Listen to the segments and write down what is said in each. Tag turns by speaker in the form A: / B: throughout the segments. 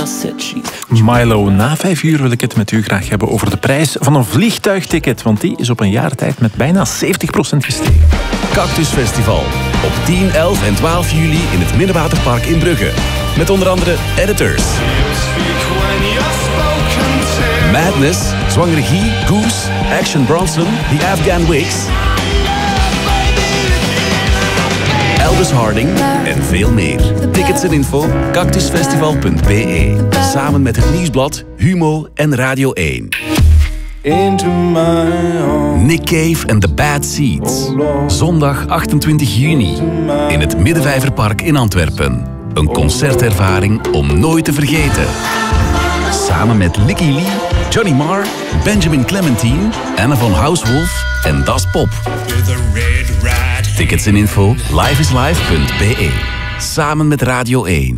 A: Milo, na 5 uur wil ik het met u graag hebben over de prijs van een vliegtuigticket. Want die is op een jaar tijd met bijna 70% gestegen.
B: Cactus Festival. Op 10, 11 en 12 juli in het Middenwaterpark in Brugge. Met onder andere Editors, Madness, Zwangere Guy, Goose, Action Bronson, The Afghan Wigs, Elvis Harding en veel meer. Tickets en info cactusfestival.be. Samen met het Nieuwsblad, Humo en Radio 1. Nick Cave and the Bad Seeds. Zondag 28 juni in het Middenvijverpark in Antwerpen. Een concertervaring om nooit te vergeten. Samen met Licky Lee, Johnny Marr, Benjamin Clementine, Anna von Hauswolf en Das Pop. Tickets en info lifeislife.be. Samen met Radio 1.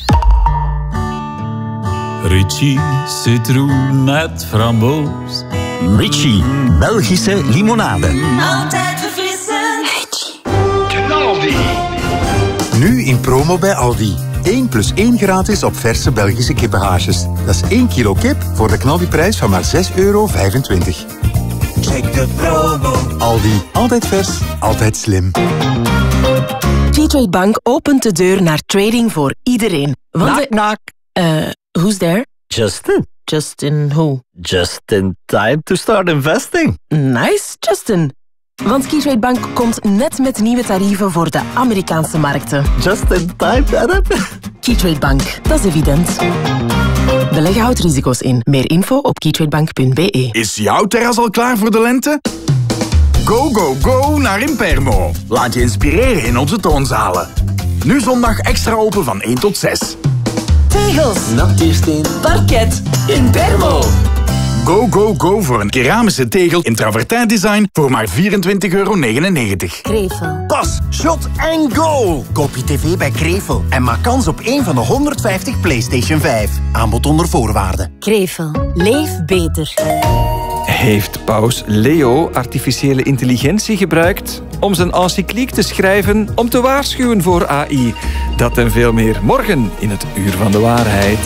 C: Ritchie, citroen, framboos.
D: Ritchie, Belgische limonade.
E: Altijd verfrissend.
D: Aldi.
F: Nu in promo bij Aldi. 1+1 gratis op verse Belgische kippenhaasjes. Dat is 1 kilo kip voor de knaldiprijs van maar €6,25.
E: Check de promo.
F: Aldi, altijd vers, altijd slim.
G: Keytrade Bank opent de deur naar trading voor iedereen.
D: Knock, knock.
G: Who's there?
D: Justin.
G: Justin who?
D: Just in time to start investing.
G: Nice, Justin. Want Keytrade Bank komt net met nieuwe tarieven voor de Amerikaanse markten.
D: Just in time, Philip.
G: Keytrade Bank, dat is evident. Beleggen houdt risico's in. Meer info op keytradebank.be.
H: Is jouw terras al klaar voor de lente? Go, go, go naar Impermo. Laat je inspireren in onze toonzalen. Nu zondag extra open van 1 tot 6.
E: Tegels.
D: Natuursteen.
E: Parket. Impermo.
H: Go, go, go voor een keramische tegel in travertijn design voor maar €24,99.
E: Krevel.
I: Pas, shot en goal! Koop je tv bij Krevel en maak kans op één van de 150 PlayStation 5. Aanbod onder voorwaarden.
E: Krevel. Leef beter.
J: Heeft paus Leo artificiële intelligentie gebruikt om zijn encycliek te schrijven om te waarschuwen voor AI? Dat en veel meer morgen in het Uur van de Waarheid.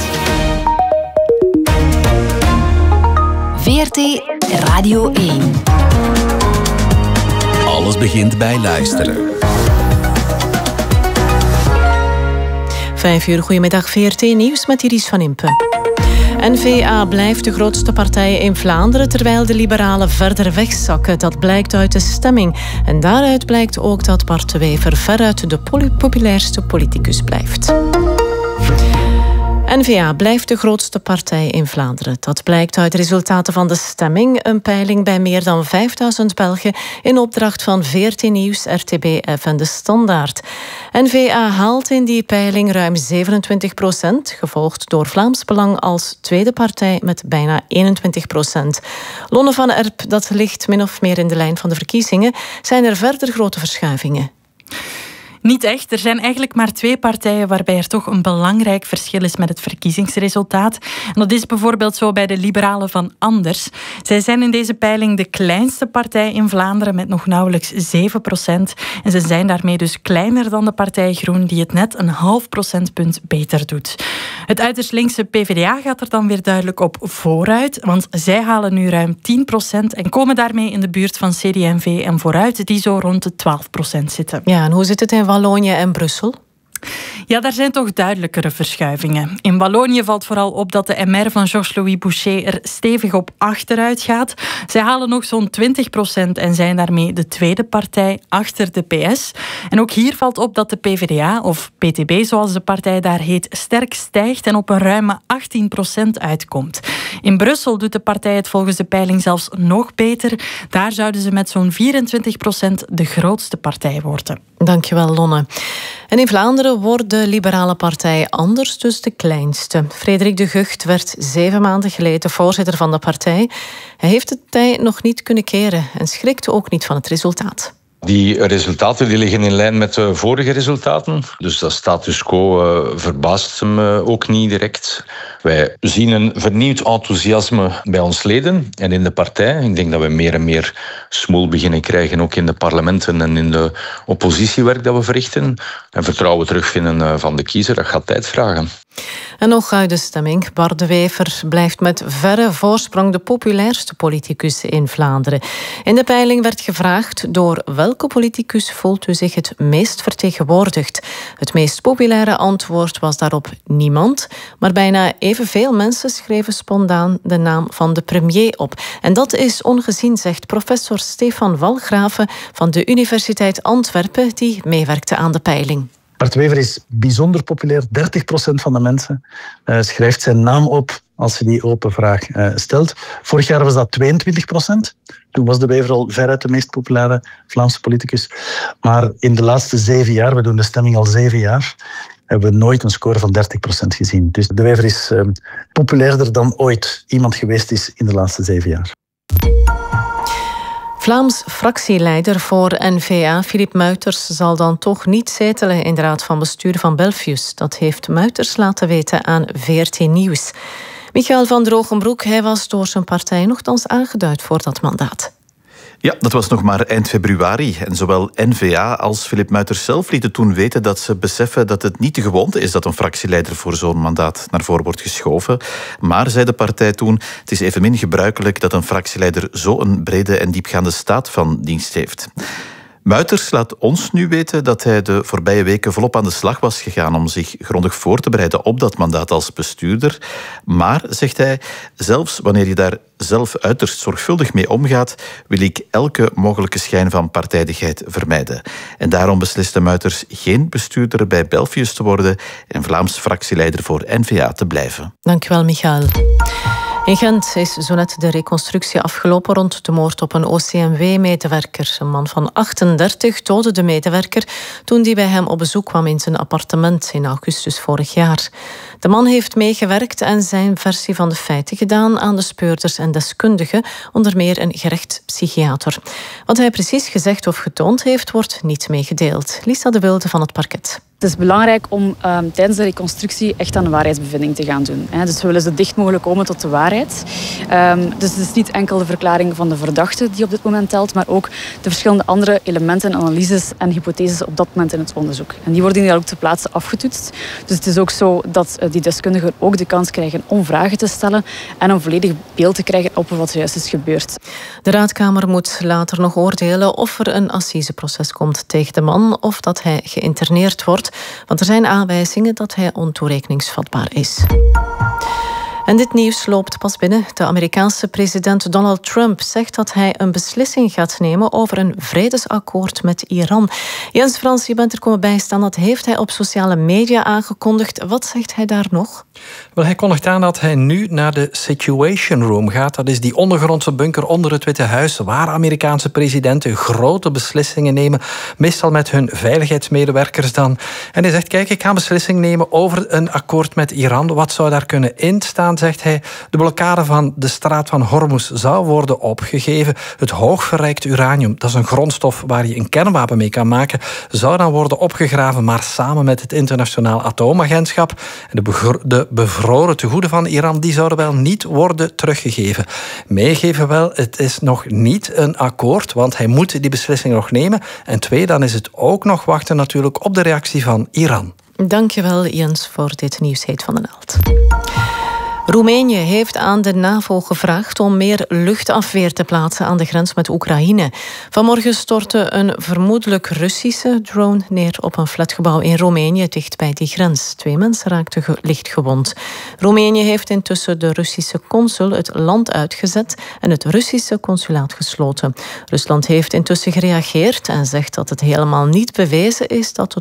E: VRT Radio 1.
B: Alles begint bij luisteren.
K: 5 uur, goedemiddag, VRT Nieuws met Iris van Impe. N-VA blijft de grootste partij in Vlaanderen, terwijl de liberalen verder wegzakken. Dat blijkt uit de stemming. En daaruit blijkt ook dat Bart de Wever veruit de populairste politicus blijft. N-VA blijft de grootste partij in Vlaanderen. Dat blijkt uit de resultaten van de stemming. Een peiling bij meer dan 5000 Belgen in opdracht van VRT Nieuws, RTBF en De Standaard. N-VA haalt in die peiling ruim 27%, gevolgd door Vlaams Belang als tweede partij met bijna 21%. Lonne van Erp, dat ligt min of meer in de lijn van de verkiezingen. Zijn er verder grote verschuivingen?
L: Niet echt. Er zijn eigenlijk maar 2 partijen waarbij er toch een belangrijk verschil is met het verkiezingsresultaat. En dat is bijvoorbeeld zo bij de liberalen van Anders. Zij zijn in deze peiling de kleinste partij in Vlaanderen met nog nauwelijks 7%. En ze zijn daarmee dus kleiner dan de partij Groen die het net een half procentpunt beter doet. Het uiterst linkse PvdA gaat er dan weer duidelijk op vooruit, want zij halen nu ruim 10% en komen daarmee in de buurt van CD&V en Vooruit, die zo rond de 12% zitten.
K: Ja, en hoe zit het in Wallonië en Brussel?
L: Ja, daar zijn toch duidelijkere verschuivingen. In Wallonië valt vooral op dat de MR van Georges-Louis Boucher er stevig op achteruit gaat. Zij halen nog zo'n 20% en zijn daarmee de tweede partij achter de PS. En ook hier valt op dat de PvdA, of PTB zoals de partij daar heet, sterk stijgt en op een ruime 18% uitkomt. In Brussel doet de partij het volgens de peiling zelfs nog beter. Daar zouden ze met zo'n 24% de grootste partij worden.
K: Dankjewel, Lonne. En in Vlaanderen wordt de liberale partij Anders dus de kleinste. Frederik de Gucht werd 7 maanden geleden voorzitter van de partij. Hij heeft het tij nog niet kunnen keren en schrikt ook niet van het resultaat.
M: Die resultaten die liggen in lijn met de vorige resultaten. Dus dat status quo verbaast hem ook niet direct. Wij zien een vernieuwd enthousiasme bij ons leden en in de partij. Ik denk dat we meer en meer smoel beginnen krijgen, ook in de parlementen en in de oppositiewerk dat we verrichten. En vertrouwen terugvinden van de kiezer, dat gaat tijd vragen.
K: En nog uit de stemming. Bart De Wever blijft met verre voorsprong de populairste politicus in Vlaanderen. In de peiling werd gevraagd door welke politicus voelt u zich het meest vertegenwoordigd. Het meest populaire antwoord was daarop niemand, maar bijna evenveel mensen schreven spontaan de naam van de premier op. En dat is ongezien, zegt professor Stefan Walgraven van de Universiteit Antwerpen, die meewerkte aan de peiling.
N: Bart De Wever is bijzonder populair. 30% van de mensen schrijft zijn naam op als je die open vraag stelt. Vorig jaar was dat 22%. Toen was De Wever al veruit de meest populaire Vlaamse politicus. Maar in de laatste 7 jaar, we doen de stemming al 7 jaar, hebben we nooit een score van 30% gezien. Dus De Wever is populairder dan ooit iemand geweest is in de laatste 7 jaar.
K: Vlaams fractieleider voor N-VA, Philippe Muiters, zal dan toch niet zetelen in de raad van bestuur van Belfius. Dat heeft Muiters laten weten aan VRT Nieuws. Michael van Drogenbroek, hij was door zijn partij nogthans aangeduid voor dat mandaat.
O: Ja, dat was nog maar eind februari. En zowel N-VA als Philippe Muiters zelf lieten toen weten dat ze beseffen dat het niet de gewoonte is dat een fractieleider voor zo'n mandaat naar voren wordt geschoven. Maar, zei de partij toen, het is evenmin gebruikelijk dat een fractieleider zo'n brede en diepgaande staat van dienst heeft. Muiters laat ons nu weten dat hij de voorbije weken volop aan de slag was gegaan om zich grondig voor te bereiden op dat mandaat als bestuurder. Maar, zegt hij, zelfs wanneer je daar zelf uiterst zorgvuldig mee omgaat, wil ik elke mogelijke schijn van partijdigheid vermijden. En daarom besliste Muiters geen bestuurder bij Belfius te worden en Vlaams fractieleider voor N-VA te blijven.
K: Dankjewel, Michael. In Gent is zo net de reconstructie afgelopen rond de moord op een OCMW-medewerker. Een man van 38 doodde de medewerker toen die bij hem op bezoek kwam in zijn appartement in augustus vorig jaar. De man heeft meegewerkt en zijn versie van de feiten gedaan aan de speurders en deskundigen, onder meer een gerechtspsychiater. Wat hij precies gezegd of getoond heeft, wordt niet meegedeeld. Lisa de Wilde van het parket.
P: Het is belangrijk om tijdens de reconstructie echt aan een waarheidsbevinding te gaan doen. Dus we willen zo dicht mogelijk komen tot de waarheid. Dus het is niet enkel de verklaring van de verdachte die op dit moment telt, maar ook de verschillende andere elementen, analyses en hypotheses op dat moment in het onderzoek. En die worden hier ook ter plaatse afgetoetst. Dus het is ook zo dat die deskundigen ook de kans krijgen om vragen te stellen en een volledig beeld te krijgen op wat er juist is gebeurd.
K: De raadkamer moet later nog oordelen of er een assiseproces komt tegen de man of dat hij geïnterneerd wordt. Want er zijn aanwijzingen dat hij ontoerekeningsvatbaar is. En dit nieuws loopt pas binnen. De Amerikaanse president Donald Trump zegt dat hij een beslissing gaat nemen over een vredesakkoord met Iran. Jens Frans, je bent er komen bijstaan. Dat heeft hij op sociale media aangekondigd. Wat zegt hij daar nog?
Q: Wel, hij kondigt aan dat hij nu naar de Situation Room gaat. Dat is die ondergrondse bunker onder het Witte Huis, waar Amerikaanse presidenten grote beslissingen nemen, meestal met hun veiligheidsmedewerkers dan. En hij zegt, kijk, ik ga een beslissing nemen over een akkoord met Iran. Wat zou daar kunnen instaan, zegt hij. De blokkade van de straat van Hormuz zou worden opgegeven. Het hoogverrijkt uranium, dat is een grondstof waar je een kernwapen mee kan maken, zou dan worden opgegraven, maar samen met het Internationaal Atoomagentschap. En de bevroren tegoeden van Iran, die zouden wel niet worden teruggegeven. Meegeven wel, het is nog niet een akkoord, want hij moet die beslissing nog nemen. En 2, dan is het ook nog wachten natuurlijk op de reactie van Iran.
K: Dankjewel, Jens, voor dit nieuws heet van den Naald. Roemenië heeft aan de NAVO gevraagd om meer luchtafweer te plaatsen aan de grens met Oekraïne. Vanmorgen stortte een vermoedelijk Russische drone neer op een flatgebouw in Roemenië dicht bij die grens. 2 mensen raakten licht gewond. Roemenië heeft intussen de Russische consul het land uitgezet en het Russische consulaat gesloten. Rusland heeft intussen gereageerd en zegt dat het helemaal niet bewezen is dat het